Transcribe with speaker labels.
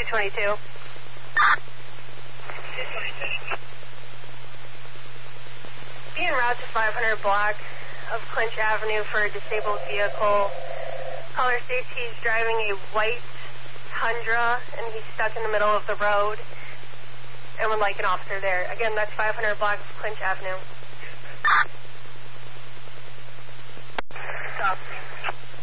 Speaker 1: 222. Be en route to 500 block of Clinch Avenue for a disabled vehicle. Caller states he's driving a white Tundra and he's stuck in the middle of the road and would like an officer there. Again, that's 500 block of Clinch Avenue. Stop.